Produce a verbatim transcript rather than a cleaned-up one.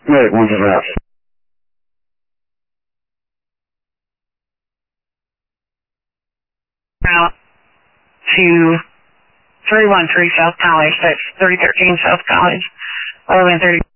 Medic one to that. Out to three one three South College, that's thirty thirteen South College, eleven thirty.